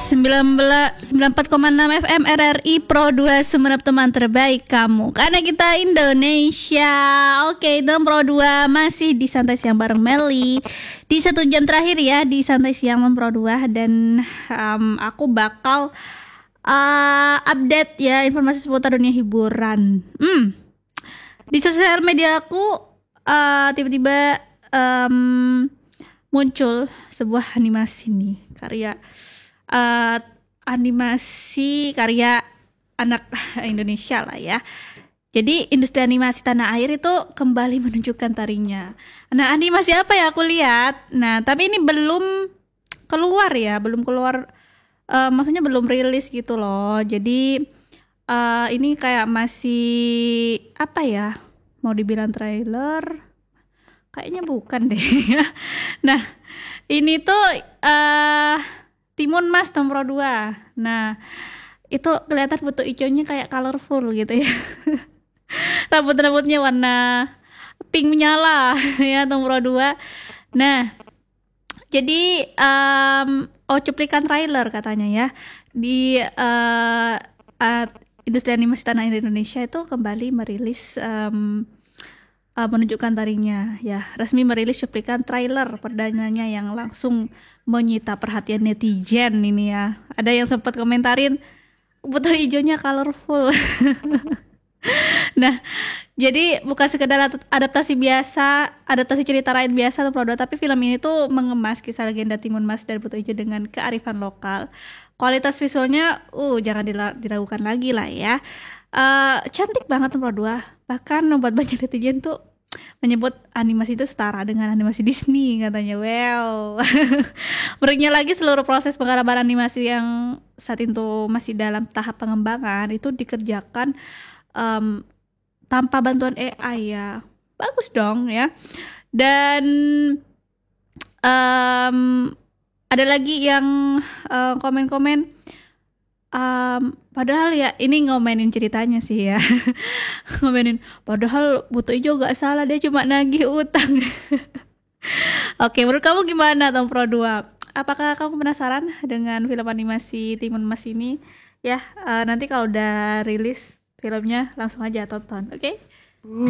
94,6 FM RRI Pro 2 Sumeneb, teman terbaik kamu. Karena kita Indonesia. Oke, dan Pro 2 masih di Santai Siang bareng Meli. Di 1 jam terakhir ya di Santai Siang Pro 2. Dan aku bakal update ya informasi seputar dunia hiburan. Di sosial media aku tiba-tiba muncul sebuah animasi nih, animasi karya anak Indonesia lah ya. Jadi industri animasi tanah air itu kembali menunjukkan tarinya. Nah, animasi apa ya aku lihat? Nah, tapi ini belum keluar ya, maksudnya belum rilis gitu loh. Jadi ini kayak masih apa ya? Mau dibilang trailer? Kayaknya bukan deh. Nah, ini tuh Timun Mas Pro 2. Nah, itu kelihatan foto hijaunya kayak colorful gitu ya. Rambut-rambutnya warna pink menyala ya Pro 2. Nah, jadi cuplikan trailer katanya ya. Di industri animasi tanah air Indonesia itu kembali merilis menunjukkan tarinya ya, resmi merilis cuplikan trailer perdananya yang langsung menyita perhatian netizen ini ya. Ada yang sempat komentarin foto hijaunya colorful. Nah, jadi bukan sekedar adaptasi cerita rakyat biasa atau produk, tapi film ini tuh mengemas kisah legenda Timun Mas dan Buto Ijo dengan kearifan lokal. Kualitas visualnya jangan diragukan lagi lah ya. Cantik banget Pro 2. Bahkan membuat banyak netizen tuh menyebut animasi itu setara dengan animasi Disney katanya. Wow. Berikutnya lagi, seluruh proses penggarapan animasi yang saat itu masih dalam tahap pengembangan itu dikerjakan tanpa bantuan AI ya. Bagus dong ya. Dan ada lagi yang komen-komen padahal ya ini ngomenin ceritanya sih ya. Ngomenin padahal Buto Ijo gak salah, dia cuma nagih utang. Oke, menurut kamu gimana Tom Pro 2? Apakah kamu penasaran dengan film animasi Timun Mas ini? Ya, nanti kalau udah rilis filmnya langsung aja tonton, oke?